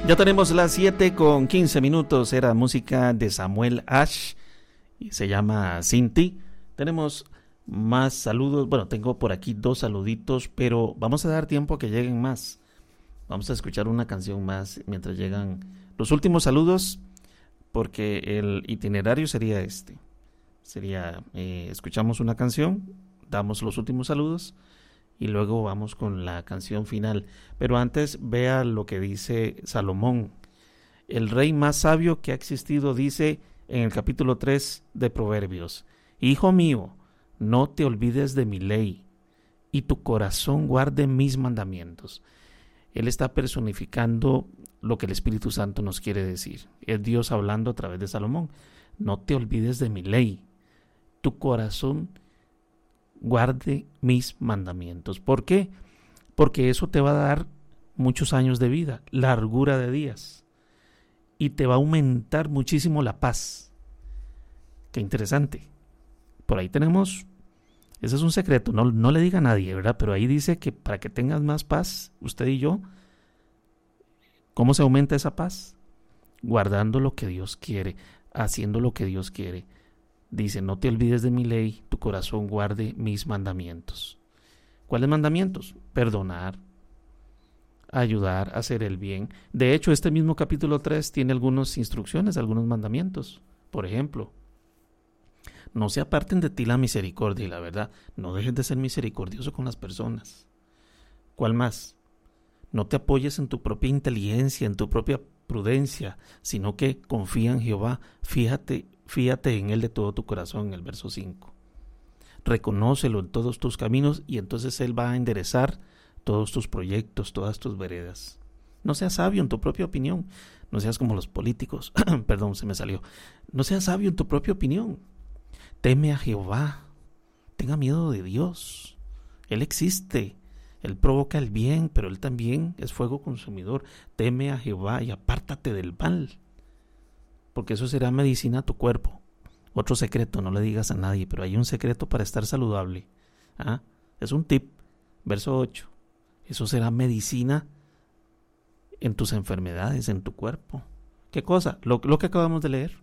Ya tenemos las 7:15. Era música de Samuel Ash y se llama Sin Ti. Tenemos más saludos. Bueno, tengo por aquí 2 saluditos, pero vamos a dar tiempo a que lleguen más. Vamos a escuchar una canción más mientras llegan los últimos saludos, porque el itinerario sería este. Escuchamos una canción, damos los últimos saludos y luego vamos con la canción final. Pero antes vea lo que dice Salomón. El rey más sabio que ha existido dice en el capítulo 3 de Proverbios: Hijo mío, no te olvides de mi ley y tu corazón guarde mis mandamientos. Él está personificando lo que el Espíritu Santo nos quiere decir. Es Dios hablando a través de Salomón. No te olvides de mi ley, tu corazón guarde mis mandamientos. ¿Por qué? Porque eso te va a dar muchos años de vida, largura de días, y te va a aumentar muchísimo la paz. Qué interesante. Por ahí tenemos, ese es un secreto, no le diga a nadie, ¿verdad? Pero ahí dice que para que tengas más paz, usted y yo, ¿cómo se aumenta esa paz? Guardando lo que Dios quiere, haciendo lo que Dios quiere. Dice: no te olvides de mi ley, tu corazón guarde mis mandamientos. ¿Cuáles mandamientos? Perdonar, ayudar, hacer el bien. De hecho, este mismo capítulo 3 tiene algunas instrucciones, algunos mandamientos. Por ejemplo, no se aparten de ti la misericordia y la verdad. No dejes de ser misericordioso con las personas. ¿Cuál más? No te apoyes en tu propia inteligencia, en tu propia prudencia, sino que confía en Jehová. Fíjate en Él de todo tu corazón, en el verso 5. Reconócelo en todos tus caminos y entonces Él va a enderezar todos tus proyectos, todas tus veredas. No seas sabio en tu propia opinión. No seas como los políticos. Perdón, se me salió. No seas sabio en tu propia opinión. Teme a Jehová. Tenga miedo de Dios. Él existe. Él provoca el bien, pero Él también es fuego consumidor. Teme a Jehová y apártate del mal, porque eso será medicina a tu cuerpo. Otro secreto, no le digas a nadie, pero hay un secreto para estar saludable. Es un tip. Verso 8. Eso será medicina en tus enfermedades, en tu cuerpo. ¿Qué cosa? Lo que acabamos de leer.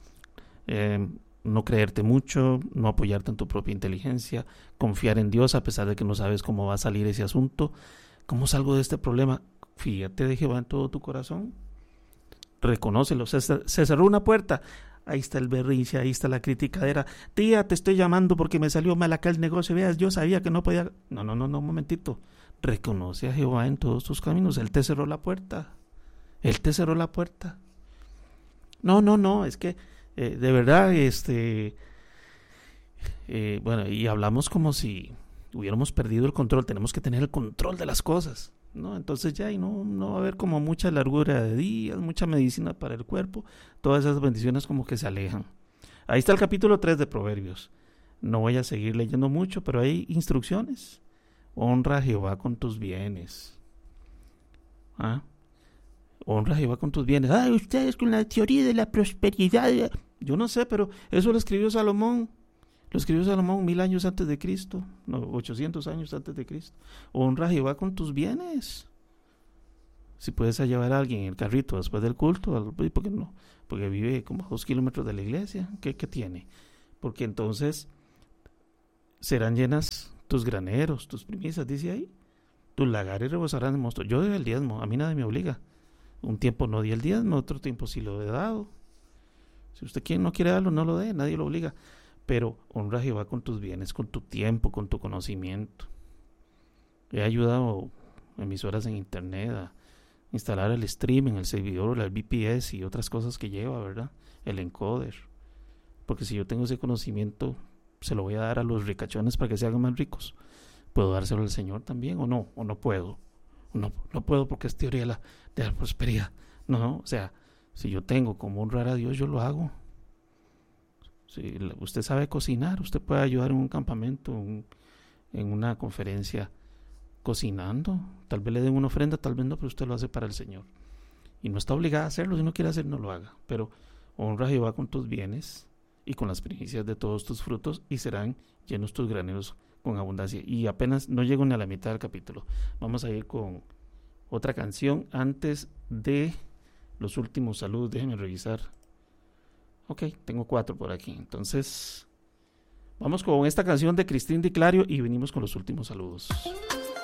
No creerte mucho, no apoyarte en tu propia inteligencia, confiar en Dios a pesar de que no sabes cómo va a salir ese asunto. ¿Cómo salgo de este problema? Fíjate de Jehová en todo tu corazón. Reconócelo. Se cerró una puerta. Ahí está el berrinche, ahí está la criticadera. Tía, te estoy llamando porque me salió mal acá el negocio. Veas, yo sabía que no podía. No, un momentito. Reconoce a Jehová en todos tus caminos. Él te cerró la puerta. No, es que de verdad, bueno, y hablamos como si hubiéramos perdido el control. Tenemos que tener el control de las cosas, ¿no? Entonces ya y no va a haber como mucha largura de días, mucha medicina para el cuerpo. Todas esas bendiciones como que se alejan. Ahí está el capítulo 3 de Proverbios. No voy a seguir leyendo mucho, pero hay instrucciones. Honra a Jehová con tus bienes. Honra a Jehová con tus bienes. Ustedes con la teoría de la prosperidad. Yo no sé, pero eso lo escribió Salomón. Lo escribió Salomón 1000 años antes de Cristo. No, 800 años antes de Cristo. Honra a Jehová con tus bienes. Si puedes llevar a alguien en el carrito después del culto, ¿por qué no? Porque vive como a 2 kilómetros de la iglesia. ¿Qué tiene? Porque entonces serán llenas tus graneros, tus primicias, dice ahí. Tus lagares rebosarán de mosto. Yo doy el diezmo, a mí nadie me obliga. Un tiempo no di el diezmo, otro tiempo sí lo he dado. Si usted no quiere darlo, no lo dé, nadie lo obliga. Pero honra a Jehová con tus bienes, con tu tiempo, con tu conocimiento. He ayudado emisoras en internet a instalar el streaming, el servidor, el VPS y otras cosas que lleva, ¿verdad? El encoder. Porque si yo tengo ese conocimiento, se lo voy a dar a los ricachones para que se hagan más ricos. ¿Puedo dárselo al Señor también o no? ¿O no puedo? No puedo porque es teoría de la prosperidad. No, o sea, si yo tengo como honrar a Dios, yo lo hago. Si usted sabe cocinar, usted puede ayudar en un campamento, en una conferencia, cocinando. Tal vez le den una ofrenda, tal vez no, pero usted lo hace para el Señor. Y no está obligado a hacerlo. Si no quiere hacer, no lo haga. Pero honra a Jehová con tus bienes y con las primicias de todos tus frutos, y serán llenos tus graneros con abundancia. Y apenas no llego ni a la mitad del capítulo. Vamos a ir con otra canción antes de los últimos saludos. Déjenme revisar. Ok, tengo 4 por aquí. Entonces, vamos con esta canción de Cristín Di Clario y venimos con los últimos saludos.